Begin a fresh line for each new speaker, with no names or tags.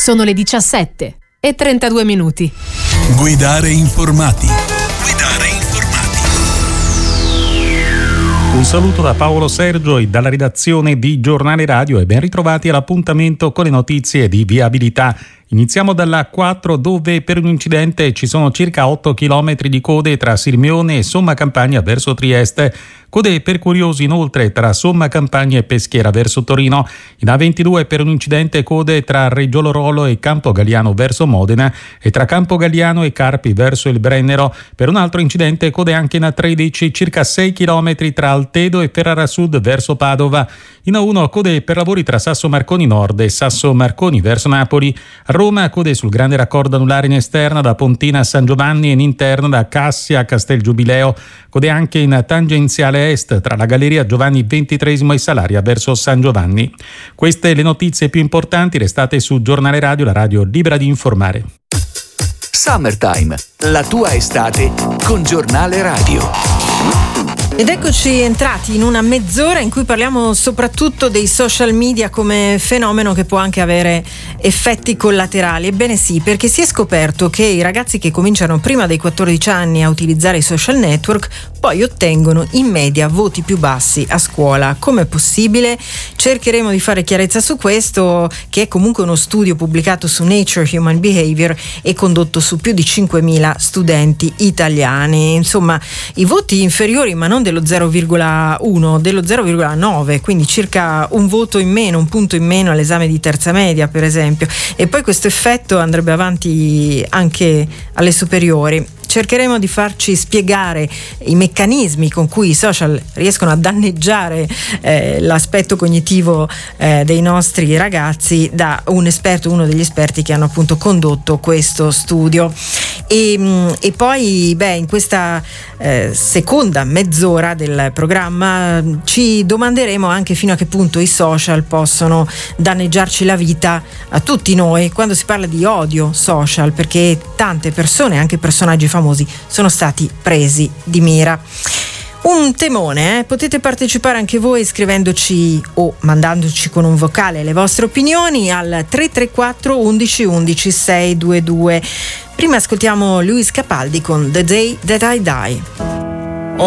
Sono le 17:32.
Guidare informati.
Un saluto da Paolo Sergio e dalla redazione di Giornale Radio e ben ritrovati all'appuntamento con le notizie di viabilità. Iniziamo dalla A4 dove per un incidente ci sono circa 8 km di code tra Sirmione e Somma Campagna verso Trieste. Code per curiosi inoltre tra Somma Campagna e Peschiera verso Torino. In A22 per un incidente code tra Reggiolo Rolo e Campo Galliano verso Modena e tra Campo Galliano e Carpi verso il Brennero. Per un altro incidente code anche in A13 circa 6 km tra Altedo e Ferrara Sud verso Padova. In A1 code per lavori tra Sasso Marconi Nord e Sasso Marconi verso Napoli. A Roma code sul grande raccordo anulare in esterna da Pontina a San Giovanni e in interna da Cassia a Castel Giubileo. Code anche in tangenziale est tra la Galleria Giovanni XXIII e Salaria verso San Giovanni. Queste le notizie più importanti, restate su Giornale Radio, la radio libera di informare.
Summertime, la tua estate con Giornale Radio.
Ed eccoci entrati in una mezz'ora in cui parliamo soprattutto dei social media come fenomeno che può anche avere effetti collaterali. Ebbene sì, perché si è scoperto che i ragazzi che cominciano prima dei 14 anni a utilizzare i social network poi ottengono in media voti più bassi a scuola. Com'è possibile? Cercheremo di fare chiarezza su questo, che è comunque uno studio pubblicato su Nature Human Behavior e condotto su più di 5.000 studenti italiani. Insomma, i voti inferiori, ma non dello 0,1, dello 0,9, quindi circa un voto in meno, un punto in meno all'esame di terza media, per esempio. E poi questo effetto andrebbe avanti anche alle superiori. Cercheremo di farci spiegare i meccanismi con cui i social riescono a danneggiare l'aspetto cognitivo dei nostri ragazzi da un esperto, uno degli esperti che hanno appunto condotto questo studio. E poi in questa seconda mezz'ora del programma ci domanderemo anche fino a che punto i social possono danneggiarci la vita a tutti noi quando si parla di odio social, perché tante persone, anche personaggi famosi, sono stati presi di mira. Un temone, potete partecipare anche voi scrivendoci o mandandoci con un vocale le vostre opinioni al 334 11 11 622. Prima ascoltiamo Lewis Capaldi con The Day That I Die.